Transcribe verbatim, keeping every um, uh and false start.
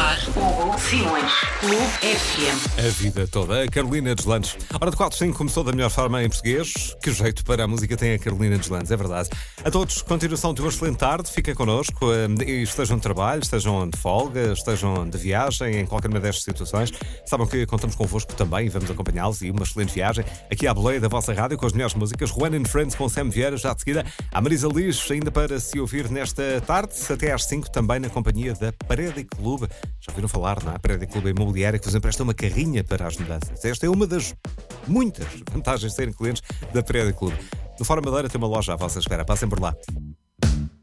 ar, Hugo Simões, Clube F M. A vida toda, a Carolina Deslandes. Hora de quatro cinco começou da melhor forma em português. Que jeito para a música tem a Carolina Deslandes, é verdade. A todos, continuação de uma excelente tarde. Fiquem connosco e estejam de trabalho, estejam de folga, estejam de viagem, em qualquer uma destas situações. Sabem que contamos convosco também e vamos acompanhá-los. E uma excelente viagem aqui à boleia da vossa rádio com as melhores músicas. Juan and Friends com Sam Vieira, já de seguida. A Marisa Liz, ainda para se ouvir nesta tarde, até às cinco, também na companhia da Parede Clube. Já ouviram falar, não é? A Parede Clube Imobiliária que vos empresta uma carrinha para as mudanças. Esta é uma das muitas vantagens de serem clientes da Parede Clube. No Fórum Madeira tem uma loja à vossa espera. Passem por lá.